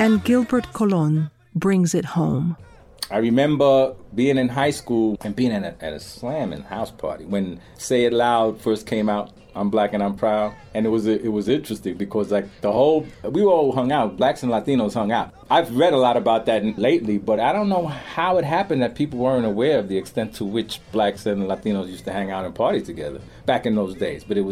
And Gilbert Colon brings it home. I remember being in high school and being at a slamming house party when Say It Loud first came out, I'm Black and I'm Proud. And it was interesting because we all hung out, blacks and Latinos hung out. I've read a lot about that lately, but I don't know how it happened that people weren't aware of the extent to which blacks and Latinos used to hang out and party together back in those days. But it was